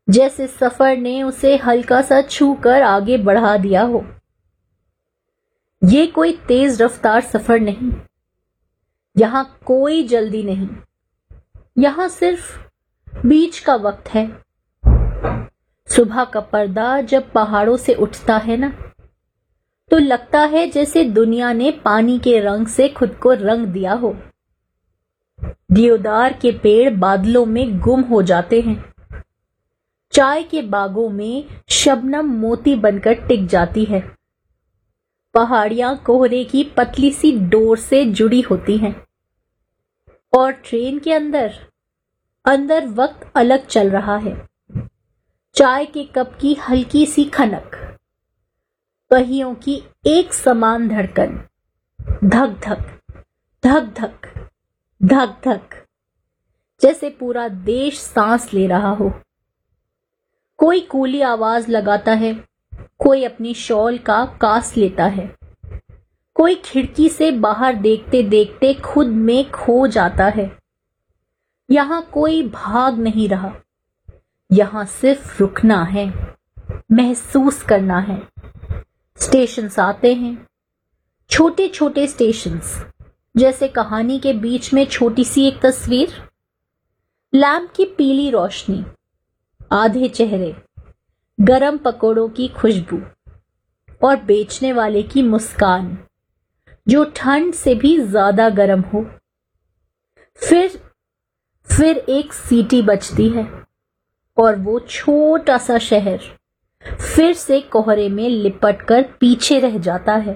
जैसे सफर ने उसे हल्का सा छू कर आगे बढ़ा दिया हो। ये कोई तेज रफ्तार सफर नहीं, यहां कोई जल्दी नहीं, यहां सिर्फ बीच का वक्त है। सुबह का पर्दा जब पहाड़ों से उठता है ना, तो लगता है जैसे दुनिया ने पानी के रंग से खुद को रंग दिया हो। देवदार के पेड़ बादलों में गुम हो जाते हैं, चाय के बागों में शबनम मोती बनकर टिक जाती है। पहाड़ियां कोहरे की पतली सी डोर से जुड़ी होती हैं, और ट्रेन के अंदर वक्त अलग चल रहा है। चाय के कप की हल्की सी खनक, पहियों की एक समान धड़कन, धक धक धक धक धक धक, जैसे पूरा देश सांस ले रहा हो। कोई कूली आवाज लगाता है, कोई अपनी शॉल का कास लेता है, कोई खिड़की से बाहर देखते देखते खुद में खो जाता है। यहां कोई भाग नहीं रहा, यहां सिर्फ रुकना है, महसूस करना है। स्टेशंस आते हैं, छोटे छोटे स्टेशंस, जैसे कहानी के बीच में छोटी सी एक तस्वीर। लैंप की पीली रोशनी, आधे चेहरे, गरम पकौड़ों की खुशबू और बेचने वाले की मुस्कान जो ठंड से भी ज्यादा गर्म हो। फिर एक सीटी बजती है और वो छोटा सा शहर फिर से कोहरे में लिपटकर पीछे रह जाता है।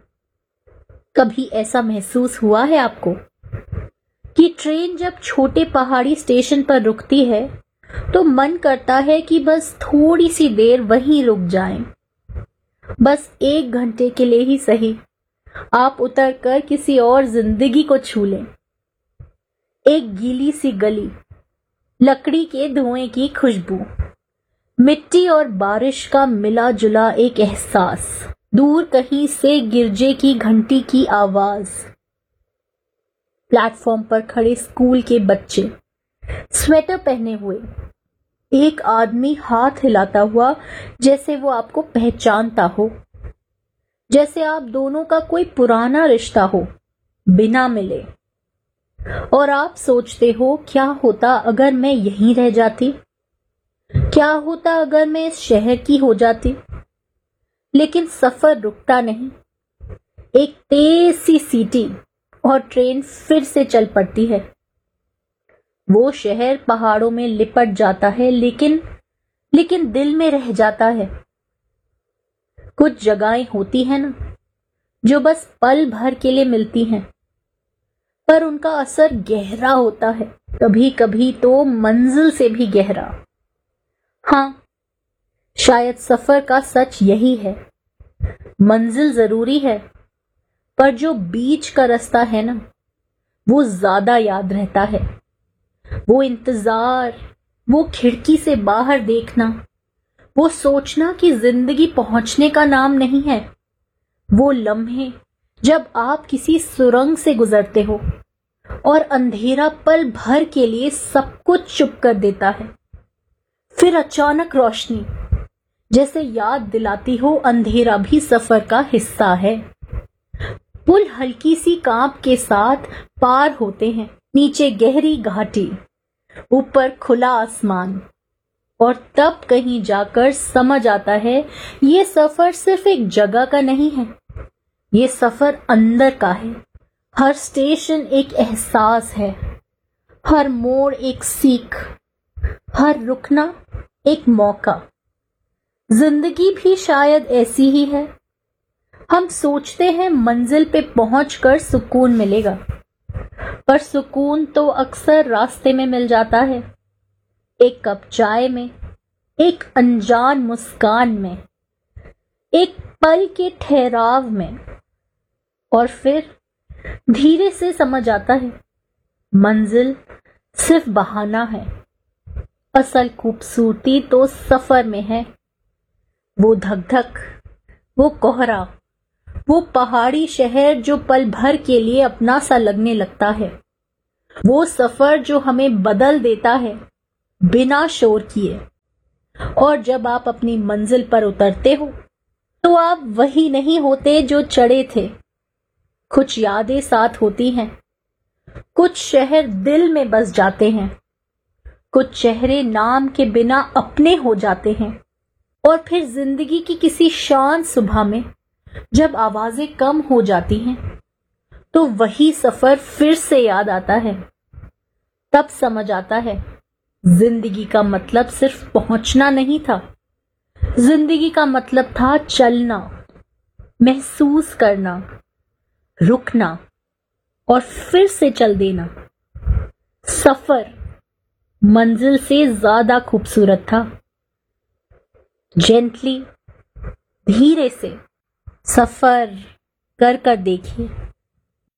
कभी ऐसा महसूस हुआ है आपको कि ट्रेन जब छोटे पहाड़ी स्टेशन पर रुकती है तो मन करता है कि बस थोड़ी सी देर वहीं रुक जाएं, बस 1 घंटे के लिए ही सही, आप उतरकर किसी और जिंदगी को छू लें। एक गीली सी गली, लकड़ी के धुएं की खुशबू, मिट्टी और बारिश का मिला जुला एक एहसास, दूर कहीं से गिरजे की घंटी की आवाज। प्लेटफॉर्म पर खड़े स्कूल के बच्चे, स्वेटर पहने हुए, एक आदमी हाथ हिलाता हुआ जैसे वो आपको पहचानता हो, जैसे आप दोनों का कोई पुराना रिश्ता हो, बिना मिले। और आप सोचते हो, क्या होता अगर मैं यहीं रह जाती, क्या होता अगर मैं इस शहर की हो जाती। लेकिन सफर रुकता नहीं, एक तेज सी सीटी और ट्रेन फिर से चल पड़ती है। वो शहर पहाड़ों में लिपट जाता है, लेकिन दिल में रह जाता है। कुछ जगहें होती हैं ना, जो बस पल भर के लिए मिलती हैं, पर उनका असर गहरा होता है, कभी कभी तो मंजिल से भी गहरा। हाँ, शायद सफर का सच यही है, मंजिल जरूरी है, पर जो बीच का रास्ता है ना, वो ज्यादा याद रहता है। वो इंतजार, वो खिड़की से बाहर देखना, वो सोचना कि जिंदगी पहुंचने का नाम नहीं है, वो लम्हे जब आप किसी सुरंग से गुजरते हो और अंधेरा पल भर के लिए सब कुछ चुप कर देता है। फिर अचानक रोशनी, जैसे याद दिलाती हो अंधेरा भी सफर का हिस्सा है। पुल हल्की सी कांप के साथ पार होते हैं, नीचे गहरी घाटी, ऊपर खुला आसमान, और तब कहीं जाकर समझ आता है ये सफर सिर्फ एक जगह का नहीं है, ये सफर अंदर का है। हर स्टेशन एक एहसास है, हर मोड़ एक सीख, हर रुकना एक मौका। जिंदगी भी शायद ऐसी ही है। हम सोचते हैं मंजिल पे पहुंचकर सुकून मिलेगा, पर सुकून तो अक्सर रास्ते में मिल जाता है, एक कप चाय में, एक अनजान मुस्कान में, एक पल के ठहराव में। और फिर धीरे से समझ आता है मंजिल सिर्फ बहाना है, असल खूबसूरती तो सफर में है। वो धक धक, वो कोहरा, वो पहाड़ी शहर जो पल भर के लिए अपना सा लगने लगता है, वो सफर जो हमें बदल देता है बिना शोर किए। और जब आप अपनी मंजिल पर उतरते हो तो आप वही नहीं होते जो चढ़े थे। कुछ यादें साथ होती हैं, कुछ शहर दिल में बस जाते हैं, कुछ चेहरे नाम के बिना अपने हो जाते हैं। और फिर जिंदगी की किसी शांत सुबह में जब आवाजें कम हो जाती हैं तो वही सफर फिर से याद आता है। तब समझ आता है जिंदगी का मतलब सिर्फ पहुंचना नहीं था, जिंदगी का मतलब था चलना, महसूस करना, रुकना और फिर से चल देना। सफर मंजिल से ज्यादा खूबसूरत था। जेंटली, धीरे से सफर कर कर देखिए।